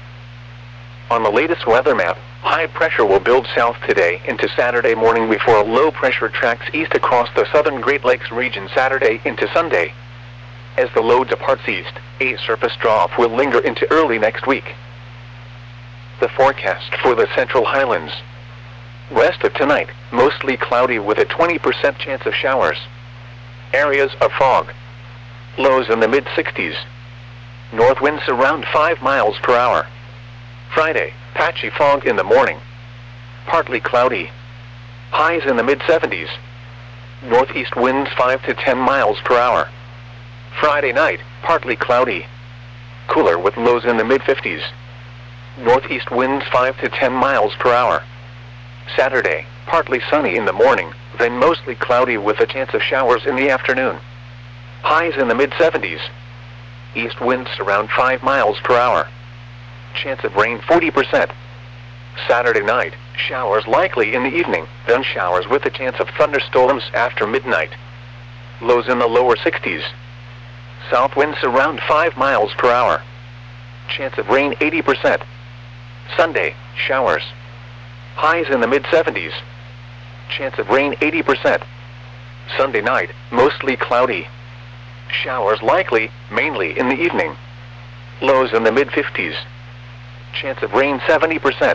On the latest weather map, high pressure will build south today into Saturday morning before low pressure tracks east across the southern Great Lakes region Saturday into Sunday. As the low departs east, a surface trough will linger into early next week. The forecast for the Central Highlands. West of tonight, mostly cloudy with a 20% chance of showers. Areas of fog. Lows in the mid-60s. North winds around 5 miles per hour. Friday, patchy fog in the morning. Partly cloudy. Highs in the mid-70s. Northeast winds 5 to 10 miles per hour. Friday night, partly cloudy. Cooler with lows in the mid-50s. Northeast winds 5 to 10 miles per hour. Saturday, partly sunny in the morning, then mostly cloudy with a chance of showers in the afternoon. Highs in the mid-70s. East winds around 5 miles per hour. Chance of rain 40%. Saturday night, showers likely in the evening, then showers with a chance of thunderstorms after midnight. Lows in the lower 60s. South winds around 5 miles per hour. Chance of rain 80%. Sunday, showers. Highs in the mid-70s. Chance of rain 80%. Sunday night, mostly cloudy. Showers likely, mainly in the evening. Lows in the mid-50s. Chance of rain 70%.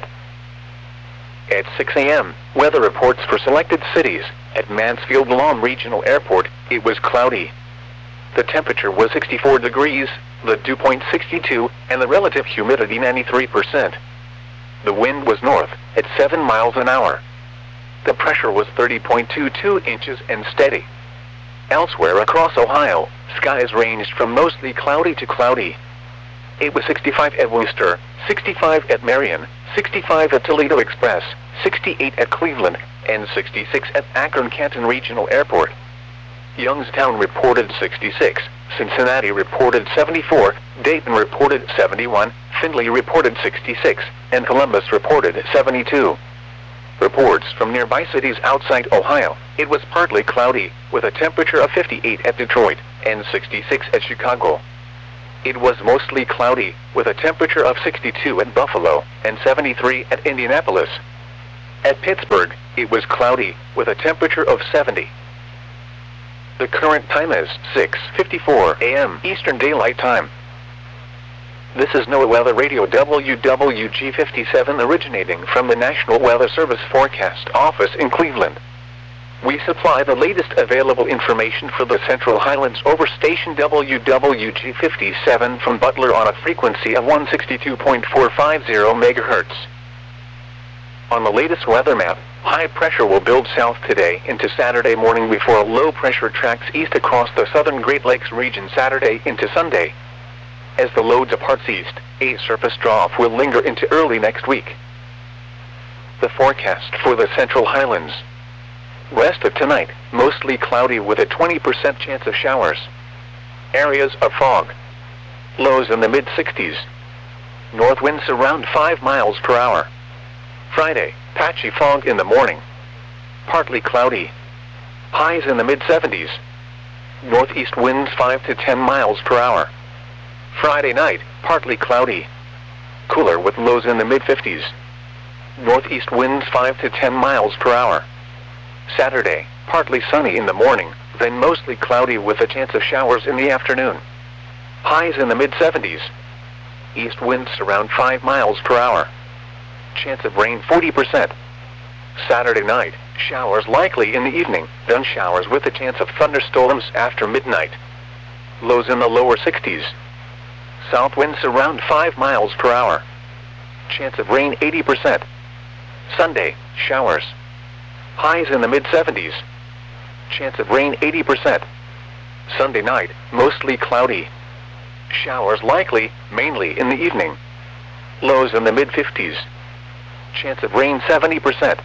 At 6 a.m., weather reports for selected cities. At Mansfield Lawn Regional Airport, it was cloudy. The temperature was 64 degrees, the dew point 62, and the relative humidity 93%. The wind was north, at 7 miles an hour. The pressure was 30.22 inches and steady. Elsewhere across Ohio, skies ranged from mostly cloudy to cloudy. It was 65 at Wooster, 65 at Marion, 65 at Toledo Express, 68 at Cleveland, and 66 at Akron-Canton Regional Airport. Youngstown reported 66, Cincinnati reported 74, Dayton reported 71, Findlay reported 66, and Columbus reported 72. Reports from nearby cities outside Ohio. It was partly cloudy, with a temperature of 58 at Detroit, and 66 at Chicago. It was mostly cloudy, with a temperature of 62 at Buffalo, and 73 at Indianapolis. At Pittsburgh, it was cloudy, with a temperature of 70. The current time is 6:54 a.m. Eastern Daylight Time. This is NOAA Weather Radio WWG57 originating from the National Weather Service Forecast Office in Cleveland. We supply the latest available information for the Central Highlands over station WWG57 from Butler on a frequency of 162.450 MHz. On the latest weather map, high pressure will build south today into Saturday morning before low pressure tracks east across the southern Great Lakes region Saturday into Sunday. As the low departs east, a surface trough will linger into early next week. The forecast for the Central Highlands. Rest of tonight, mostly cloudy with a 20% chance of showers. Areas of fog. Lows in the mid-60s. North winds around 5 miles per hour. Friday, patchy fog in the morning. Partly cloudy. Highs in the mid-70s. Northeast winds 5 to 10 miles per hour. Friday night, partly cloudy. Cooler with lows in the mid-50s. Northeast winds 5 to 10 miles per hour. Saturday, partly sunny in the morning, then mostly cloudy with a chance of showers in the afternoon. Highs in the mid-70s. East winds around 5 miles per hour. Chance of rain 40%. Saturday night, showers likely in the evening, then showers with a chance of thunderstorms after midnight. Lows in the lower 60s. South winds around 5 miles per hour. Chance of rain 80%. Sunday, showers. Highs in the mid-70s. Chance of rain 80%. Sunday night, mostly cloudy. Showers likely, mainly in the evening. Lows in the mid-50s. Chance of rain 70%.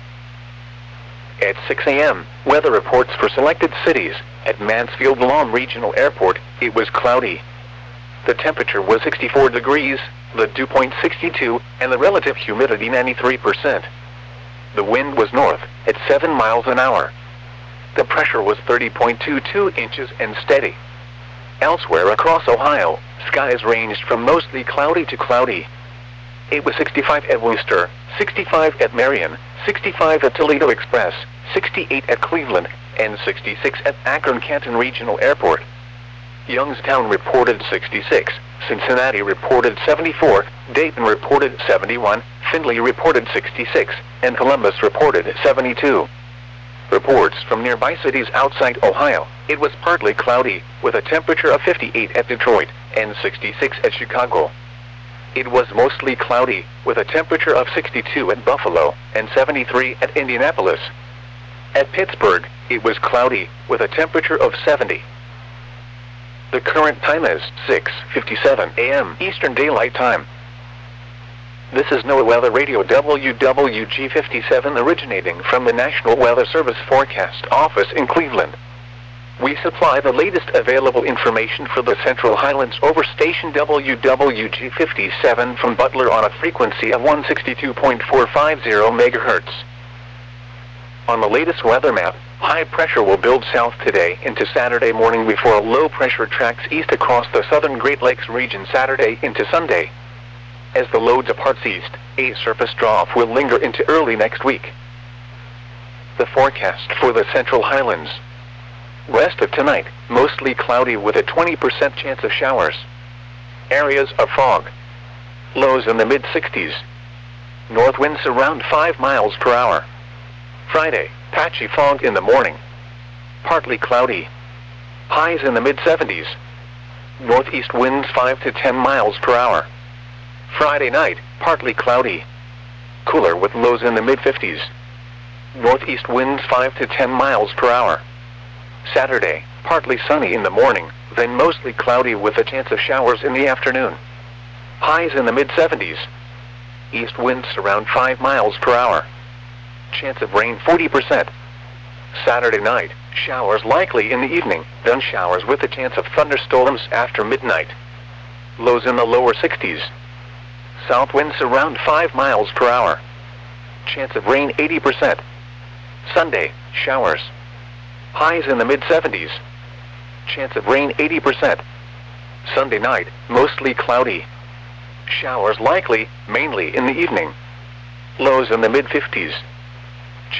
At 6 a.m., weather reports for selected cities. At Mansfield-Lom Regional Airport, it was cloudy. The temperature was 64 degrees, the dew point 62, and the relative humidity 93%. The wind was north, at 7 miles an hour. The pressure was 30.22 inches and steady. Elsewhere across Ohio, skies ranged from mostly cloudy to cloudy. It was 65 at Worcester, 65 at Marion, 65 at Toledo Express, 68 at Cleveland, and 66 at Akron-Canton Regional Airport. Youngstown reported 66, Cincinnati reported 74, Dayton reported 71, Findlay reported 66, and Columbus reported 72. Reports from nearby cities outside Ohio. It was partly cloudy, with a temperature of 58 at Detroit, and 66 at Chicago. It was mostly cloudy, with a temperature of 62 at Buffalo, and 73 at Indianapolis. At Pittsburgh, it was cloudy, with a temperature of 70. The current time is 6:57 a.m. Eastern Daylight Time. This is NOAA Weather Radio WWG57 originating from the National Weather Service Forecast Office in Cleveland. We supply the latest available information for the Central Highlands over station WWG57 from Butler on a frequency of 162.450 MHz. On the latest weather map, high pressure will build south today into Saturday morning before low pressure tracks east across the southern Great Lakes region Saturday into Sunday. As the low departs east, a surface trough will linger into early next week. The forecast for the Central Highlands. Rest of tonight, mostly cloudy with a 20% chance of showers. Areas of fog. Lows in the mid-60s. North winds around 5 miles per hour. Friday, patchy fog in the morning. Partly cloudy. Highs in the mid-70s. Northeast winds 5 to 10 miles per hour. Friday night, partly cloudy. Cooler with lows in the mid-50s. Northeast winds 5 to 10 miles per hour. Saturday, partly sunny in the morning, then mostly cloudy with a chance of showers in the afternoon. Highs in the mid-70s. East winds around 5 miles per hour. Chance of rain 40%. Saturday night, showers likely in the evening, then showers with a chance of thunderstorms after midnight. Lows in the lower 60s. South winds around 5 miles per hour. Chance of rain 80%. Sunday, showers. Highs in the mid-70s. Chance of rain 80%. Sunday night, mostly cloudy. Showers likely, mainly in the evening. Lows in the mid-50s.